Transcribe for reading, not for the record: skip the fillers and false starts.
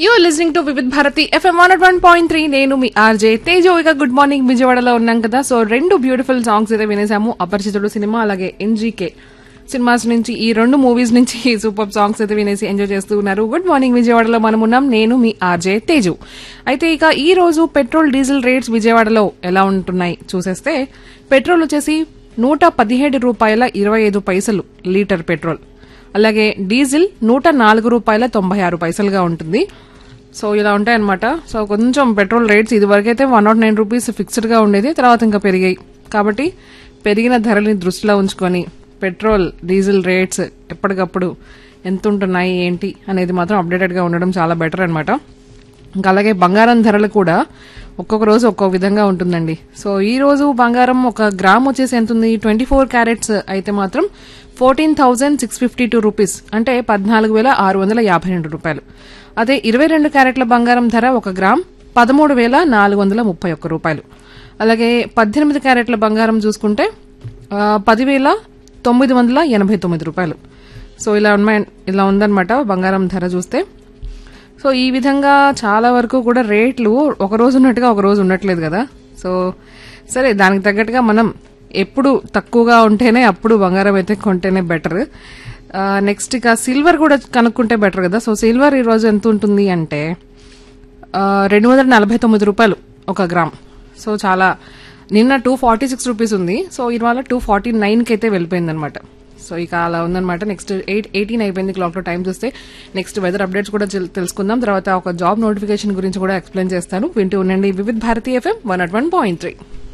You are listening to Vivid Bharati FM 101.3. నేను మీ RJ తేజో. ఇక గుడ్ మార్నింగ్ విజయవాడలో ఉన్నాం కదా. సో రెండు బ్యూటిఫుల్ సాంగ్స్ అయితే వినేసాము. అపరిచితుడు సినిమా అలాగే ఎన్జీకే సినిమాస్ నుంచి ఈ రెండు మూవీస్ నుంచి సూపర్ సాంగ్స్ అయితే వినేసి ఎంజాయ్ చేస్తూ ఉన్నారు. గుడ్ మార్నింగ్ విజయవాడలో మనం ఉన్నాం. నేను మీ ఆర్జే తేజు. అయితే ఇక ఈ రోజు పెట్రోల్ డీజిల్ రేట్స్ విజయవాడలో ఎలా ఉంటున్నాయి చూసేస్తే పెట్రోల్ వచ్చేసి 117 రూపాయల 25 పైసలు లీటర్ పెట్రోల్, అలాగే డీజిల్ 104 రూపాయల 96 పైసలుగా ఉంటుంది. సో ఇలా ఉంటాయన్నమాట. సో కొంచెం పెట్రోల్ రేట్స్ ఇది వరకైతే 109 రూపీస్ ఫిక్స్డ్ గా ఉండేది, తర్వాత ఇంకా పెరిగాయి. కాబట్టి పెరిగిన ధరల్ని దృష్టిలో ఉంచుకొని పెట్రోల్ డీజిల్ రేట్స్ ఎప్పటికప్పుడు ఎంత ఉంటున్నాయి ఏంటి అనేది మాత్రం అప్డేటెడ్ గా ఉండడం చాలా బెటర్ అనమాట. ఇంకా అలాగే బంగారం ధరలు కూడా ఒక్కొక్క రోజు ఒక్కొక్క విధంగా ఉంటుందండి. సో ఈ రోజు బంగారం ఒక గ్రామ్ వచ్చేసి ఎంత ఉంది, 24 క్యారెట్స్ అయితే మాత్రం 14,652 రూపీస్, అంటే 14,652 రూపాయలు. అదే 22 క్యారెట్ల బంగారం ధర ఒక గ్రామ్ 13,431 రూపాయలు. అలాగే 18 క్యారెట్ల బంగారం చూసుకుంటే 10,989 రూపాయలు. సో ఇలా ఉందన్నమాట బంగారం ధర చూస్తే. సో ఈ విధంగా చాలా వరకు కూడా రేట్లు ఒక రోజు ఉన్నట్టుగా ఒక రోజు ఉండట్లేదు కదా. సో సరే, దానికి తగ్గట్టుగా మనం ఎప్పుడు తక్కువగా ఉంటేనే అప్పుడు బంగారం అయితే కొంటేనే బెటర్. నెక్స్ట్ ఇక సిల్వర్ కూడా కనుక్కుంటే బెటర్ కదా. సో సిల్వర్ ఈ రోజు ఎంత ఉంటుంది అంటే 249 రూపాయలు ఒక గ్రామ్. సో చాలా నిన్న 246 రూపీస్ ఉంది. సో ఇవాళ 249 కి అయితే వెళ్ళిపోయింది అనమాట. సో ఇక అలా ఉందన్నమాట. నెక్స్ట్ 8:18 అయిపోయింది క్లాక్ లో. టైం చూస్తే నెక్స్ట్ వెదర్ అప్డేట్స్ కూడా తెలుసుకుందాం. తర్వాత ఒక జాబ్ నోటిఫికేషన్ గురించి కూడా ఎక్స్ప్లెయిన్ చేస్తాను. వింటూ ఉండండి వివిధ్ భారతి FM 101.3.